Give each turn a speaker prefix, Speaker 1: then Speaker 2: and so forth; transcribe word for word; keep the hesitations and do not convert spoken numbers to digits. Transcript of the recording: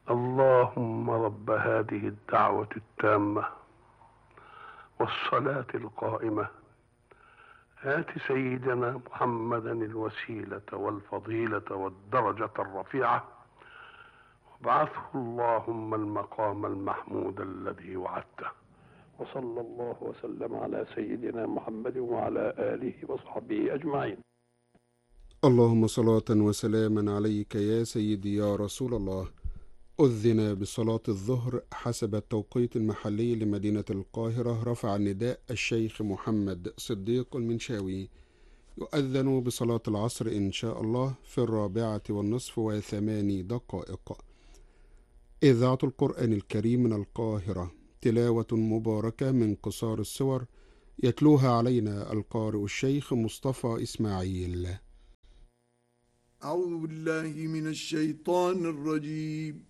Speaker 1: اللهم رب هذه الدعوة التامة والصلاة القائمة آت سيدنا محمدا الوسيلة والفضيلة والدرجة الرفيعة وابعثه اللهم المقام المحمود الذي وعدته. وصلى الله وسلم على سيدنا محمد وعلى آله وصحبه أجمعين.
Speaker 2: اللهم صلاة وسلاما عليك يا سيدي يا رسول الله. أذن بصلاة الظهر حسب التوقيت المحلي لمدينة القاهرة. رفع النداء الشيخ محمد صديق المنشاوي. يؤذن بصلاة العصر إن شاء الله في الرابعة والنصف وثماني دقائق. إذاعة القرآن الكريم من القاهرة، تلاوة مباركة من قصار السور يتلوها علينا القارئ الشيخ مصطفى إسماعيل.
Speaker 3: أعوذ بالله من الشيطان الرجيم.